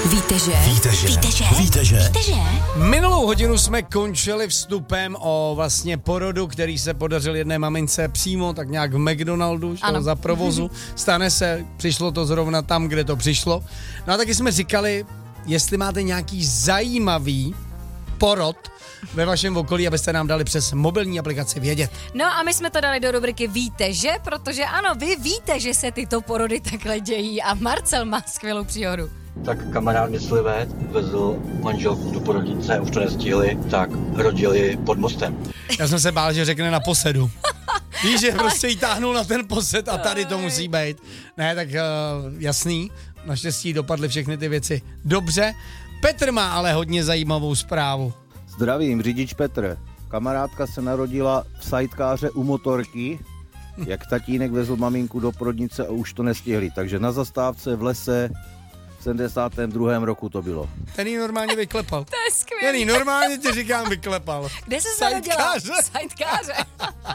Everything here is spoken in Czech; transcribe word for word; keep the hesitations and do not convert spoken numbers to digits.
Víte, že? Víte, že? Víte, že? Víte, že? Víte, že? Minulou hodinu jsme končili vstupem o vlastně porodu, který se podařil jedné mamince přímo tak nějak v McDonaldu, že, za provozu. Stane se, přišlo to zrovna tam, kde to přišlo. No a taky jsme říkali, jestli máte nějaký zajímavý porod ve vašem okolí, abyste nám dali přes mobilní aplikaci vědět. No a my jsme to dali do rubriky Víte, že? Protože ano, vy víte, že se tyto porody takhle dějí a Marcel má skvělou příhodu. Tak kamarád myslivec vezl manželku do porodnice, už to nestihli, tak rodili pod mostem. Já jsem se bál, že řekne na posedu. Víš, že prostě jí táhnul na ten posed a tady to musí být. Ne, tak uh, jasný, naštěstí dopadly všechny ty věci dobře. Petr má ale hodně zajímavou zprávu. Zdravím, řidič Petr. Kamarádka se narodila v sidekáře u motorky, jak tatínek vezl maminku do porodnice a už to nestihli. Takže na zastávce v lese v sedmdesátém druhém roku to bylo. Ten jí normálně vyklepal. To je skvělý. Ten jí normálně, ti říkám, vyklepal. Kde se narodila? Sidekáře. Sidekáře.